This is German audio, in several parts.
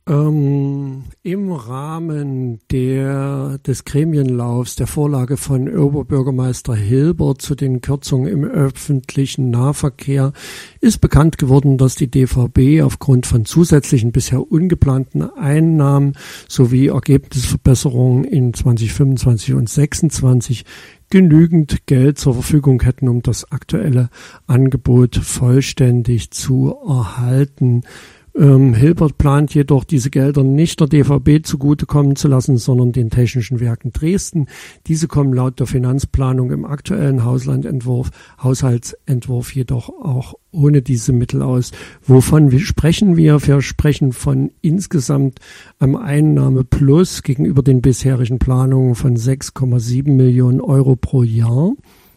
Im Rahmen des Gremienlaufs der Vorlage von Oberbürgermeister Hilbert zu den Kürzungen im öffentlichen Nahverkehr ist bekannt geworden, dass die DVB aufgrund von zusätzlichen bisher ungeplanten Einnahmen sowie Ergebnisverbesserungen in 2025 und 2026 genügend Geld zur Verfügung hätten, um das aktuelle Angebot vollständig zu erhalten. Hilbert plant jedoch, diese Gelder nicht der DVB zugutekommen zu lassen, sondern den Technischen Werken Dresden. Diese kommen laut der Finanzplanung im aktuellen Haushaltsentwurf jedoch auch ohne diese Mittel aus. Wovon sprechen wir? Wir sprechen von insgesamt einem Einnahmeplus gegenüber den bisherigen Planungen von 6,7 Millionen Euro pro Jahr.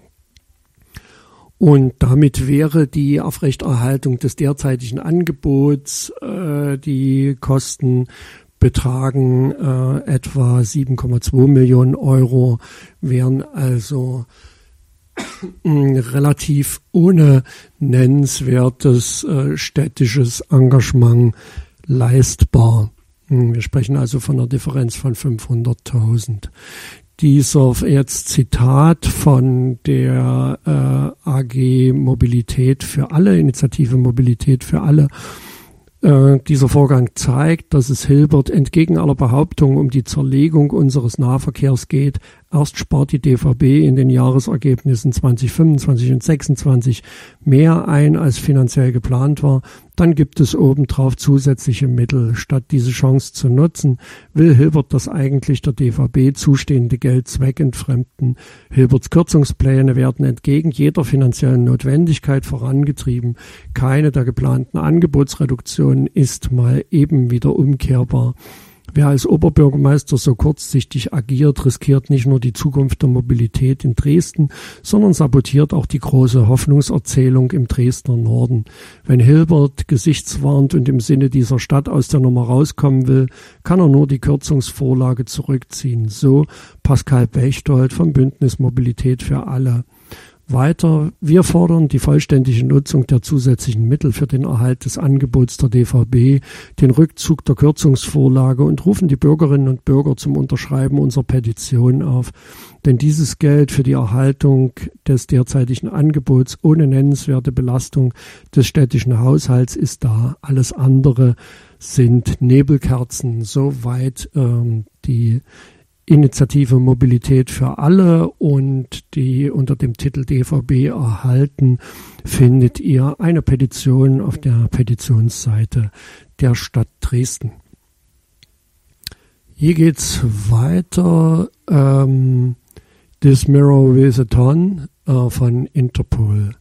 Und damit wäre die Aufrechterhaltung des derzeitigen Angebots, die Kosten betragen etwa 7,2 Millionen Euro, wären also relativ ohne nennenswertes städtisches Engagement leistbar. Wir sprechen also von einer Differenz von 500.000. Dieser jetzt Zitat von der AG Mobilität für alle, Initiative Mobilität für alle. Dieser Vorgang zeigt, dass es Hilbert entgegen aller Behauptungen um die Zerlegung unseres Nahverkehrs geht. Erst spart die DVB in den Jahresergebnissen 2025 und 2026 mehr ein, als finanziell geplant war. Dann gibt es obendrauf zusätzliche Mittel. Statt diese Chance zu nutzen, will Hilbert das eigentlich der DVB zustehende Geld zweckentfremden. Hilberts Kürzungspläne werden entgegen jeder finanziellen Notwendigkeit vorangetrieben. Keine der geplanten Angebotsreduktionen ist mal eben wieder umkehrbar. Wer als Oberbürgermeister so kurzsichtig agiert, riskiert nicht nur die Zukunft der Mobilität in Dresden, sondern sabotiert auch die große Hoffnungserzählung im Dresdner Norden. Wenn Hilbert gesichtswahrend und im Sinne dieser Stadt aus der Nummer rauskommen will, kann er nur die Kürzungsvorlage zurückziehen. So Pascal Bechtold vom Bündnis Mobilität für alle. Weiter, wir fordern die vollständige Nutzung der zusätzlichen Mittel für den Erhalt des Angebots der DVB, den Rückzug der Kürzungsvorlage und rufen die Bürgerinnen und Bürger zum Unterschreiben unserer Petition auf. Denn dieses Geld für die Erhaltung des derzeitigen Angebots ohne nennenswerte Belastung des städtischen Haushalts ist da. Alles andere sind Nebelkerzen. Soweit die Initiative Mobilität für alle, und die unter dem Titel DVB erhalten findet ihr eine Petition auf der Petitionsseite der Stadt Dresden. Hier geht's weiter. This Mirror Weighs a Ton von Interpol.